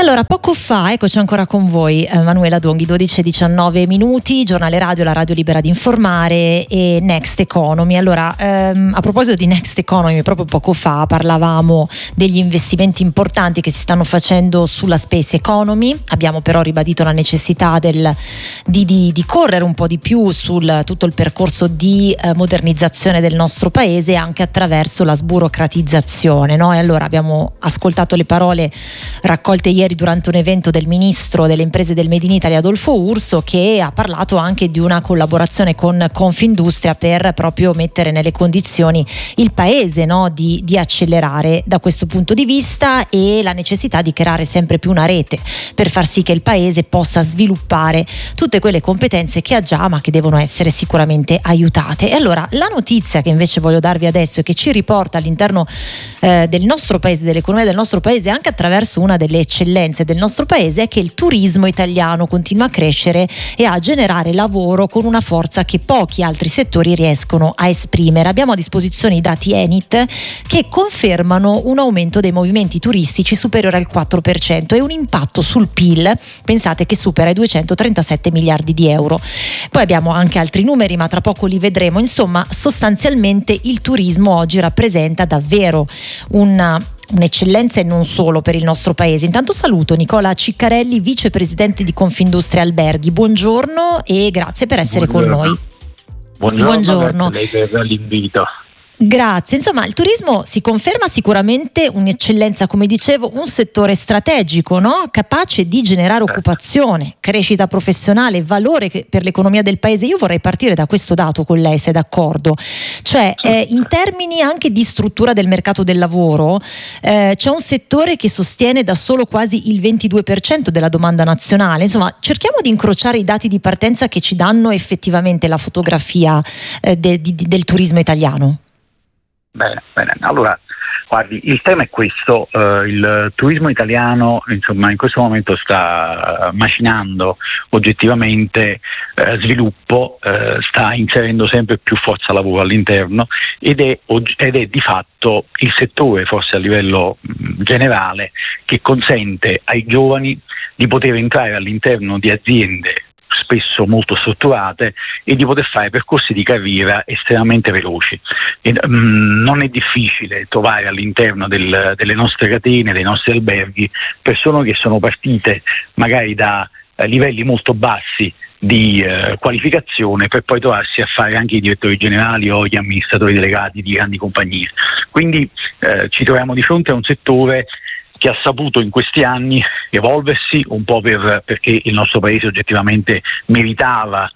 Allora, poco fa, eccoci ancora con voi, Manuela Donghi, 12:19, giornale radio, la radio libera di informare e Next Economy. Allora, a proposito di Next Economy, proprio poco fa parlavamo degli investimenti importanti che si stanno facendo sulla space economy. Abbiamo però ribadito la necessità di correre un po' di più sul tutto il percorso di modernizzazione del nostro paese anche attraverso la sburocratizzazione, no? E allora abbiamo ascoltato le parole raccolte ieri durante un evento del ministro delle imprese del Made in Italy Adolfo Urso, che ha parlato anche di una collaborazione con Confindustria per proprio mettere nelle condizioni il paese, no, di accelerare da questo punto di vista, e la necessità di creare sempre più una rete per far sì che il paese possa sviluppare tutte quelle competenze che ha già ma che devono essere sicuramente aiutate. E allora la notizia che invece voglio darvi adesso e che ci riporta all'interno del nostro paese, dell'economia del nostro paese, anche attraverso una delle eccellenze del nostro paese, è che il turismo italiano continua a crescere e a generare lavoro con una forza che pochi altri settori riescono a esprimere. Abbiamo a disposizione i dati Enit che confermano un aumento dei movimenti turistici superiore al 4% e un impatto sul PIL, pensate, che supera i 237 miliardi di euro. Poi abbiamo anche altri numeri, ma tra poco li vedremo. Insomma, sostanzialmente il turismo oggi rappresenta davvero un'eccellenza, e non solo per il nostro paese. Intanto saluto Nicola Ciccarelli, vicepresidente di Confindustria Alberghi. Buongiorno e grazie per essere con noi. Buongiorno. Grazie a lei per l'invito. Grazie. Insomma, il turismo si conferma sicuramente un'eccellenza, come dicevo, un settore strategico, no? Capace di generare occupazione, crescita professionale, valore per l'economia del paese. Io vorrei partire da questo dato con lei, se è d'accordo. Cioè, in termini anche di struttura del mercato del lavoro, c'è un settore che sostiene da solo quasi il 22% della domanda nazionale. Insomma, cerchiamo di incrociare i dati di partenza che ci danno effettivamente la fotografia del turismo italiano. Bene. Allora, guardi, il tema è questo: il turismo italiano, insomma, in questo momento sta macinando oggettivamente sviluppo, sta inserendo sempre più forza lavoro all'interno ed è di fatto il settore, forse a livello generale, che consente ai giovani di poter entrare all'interno di aziende spesso molto strutturate e di poter fare percorsi di carriera estremamente veloci. Non è difficile trovare all'interno delle nostre catene, dei nostri alberghi, persone che sono partite magari da livelli molto bassi di qualificazione per poi trovarsi a fare anche i direttori generali o gli amministratori delegati di grandi compagnie. Quindi ci troviamo di fronte a un settore che ha saputo in questi anni evolversi un po' perché il nostro paese oggettivamente meritava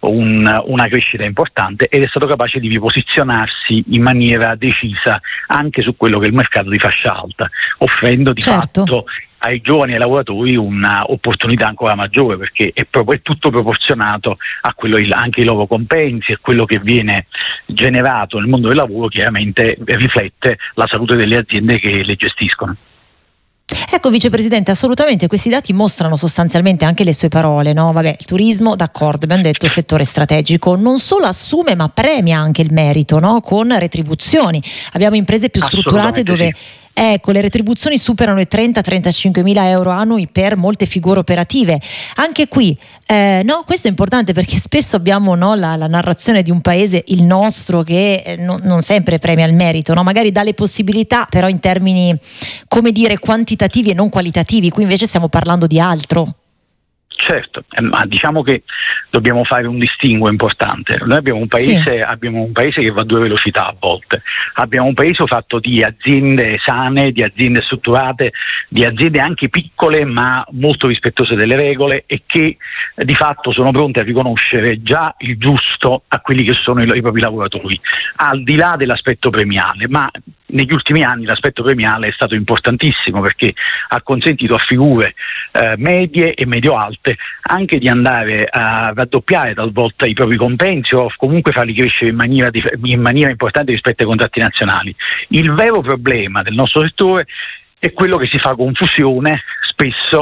una crescita importante, ed è stato capace di riposizionarsi in maniera decisa anche su quello che è il mercato di fascia alta, offrendo di fatto ai giovani e ai lavoratori un'opportunità ancora maggiore, perché è tutto proporzionato a quello, anche i loro compensi e quello che viene generato nel mondo del lavoro chiaramente riflette la salute delle aziende che le gestiscono. Ecco, vicepresidente, assolutamente questi dati mostrano sostanzialmente anche le sue parole, no? Vabbè, il turismo, d'accordo, abbiamo detto settore strategico, non solo assume ma premia anche il merito, no? Con retribuzioni. Abbiamo imprese più strutturate dove le retribuzioni superano i 30-35 mila euro annui per molte figure operative. Anche qui, questo è importante, perché spesso abbiamo la narrazione di un paese, il nostro, che non sempre premia il merito, no? Magari dà le possibilità, però in termini, come dire, quantitativi e non qualitativi. Qui invece stiamo parlando di altro. Certo, ma diciamo che dobbiamo fare un distinguo importante. Noi abbiamo un paese che va a due velocità a volte. Abbiamo un paese fatto di aziende sane, di aziende strutturate, di aziende anche piccole ma molto rispettose delle regole, e che di fatto sono pronte a riconoscere già il giusto a quelli che sono i propri lavoratori, al di là dell'aspetto premiale. Ma negli ultimi anni l'aspetto premiale è stato importantissimo, perché ha consentito a figure medie e medio-alte anche di andare a raddoppiare talvolta i propri compensi o comunque farli crescere in maniera importante rispetto ai contratti nazionali. Il vero problema del nostro settore è quello che si fa confusione spesso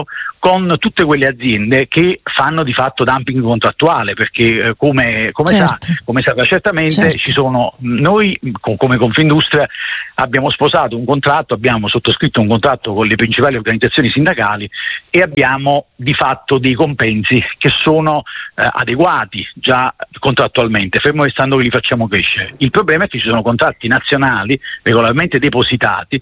con tutte quelle aziende che fanno di fatto dumping contrattuale, perché come sa certamente, ci sono, noi come Confindustria abbiamo sposato un contratto, abbiamo sottoscritto un contratto con le principali organizzazioni sindacali e abbiamo di fatto dei compensi che sono adeguati già contrattualmente, fermo restando che li facciamo crescere. Il problema è che ci sono contratti nazionali regolarmente depositati